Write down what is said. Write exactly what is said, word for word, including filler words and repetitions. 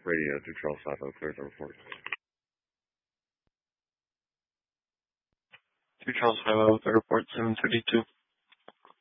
Radio to Charles five oh, clear the report. To Charles five oh, the report seven thirty-two.